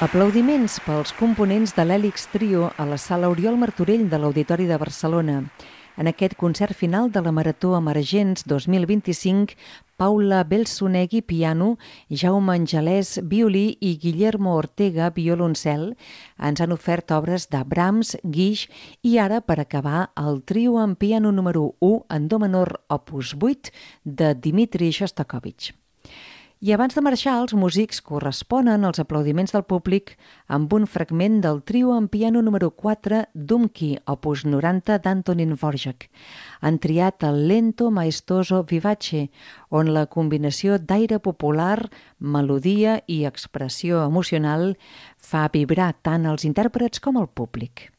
Aplaudiments pels components de l'Hèlix Trio a la Sala Oriol Martorell de l'Auditori de Barcelona. En aquest concert final de la Marató Emergents 2025, Paula Belsonegui, piano, Jaume Angelès, violí i Guillermo Ortega, violoncel, ens han ofert obres de Brahms, Guix i ara, per acabar, el trio en piano número 1 en do menor opus 8 de Dmitri Shostakovich. I abans de marxar, els músics corresponen als aplaudiments del públic amb un fragment del trio en piano número 4 Dumki, opus 90 d'Antonín Dvořák. Han triat el Lento Maestoso Vivace, on la combinació d'aire popular, melodia i expressió emocional fa vibrar tant els intèrprets com el públic.